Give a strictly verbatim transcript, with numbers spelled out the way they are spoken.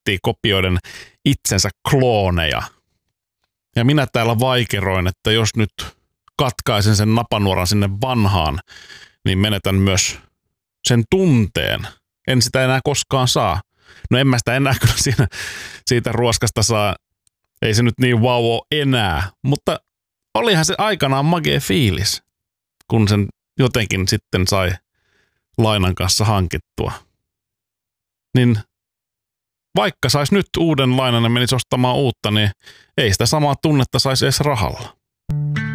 miettii kopioiden itsensä klooneja. Ja minä täällä vaikeroin, että jos nyt katkaisen sen napanuoran sinne vanhaan, niin menetän myös sen tunteen. En sitä enää koskaan saa. No en mä sitä enää kyllä siinä, siitä ruoskasta saa. Ei se nyt niin vau wow enää, mutta olihan se aikanaan magee fiilis, kun sen jotenkin sitten sai lainan kanssa hankittua. Niin vaikka sais nyt uuden lainan ja menisi ostamaan uutta, niin ei sitä samaa tunnetta saisi edes rahalla.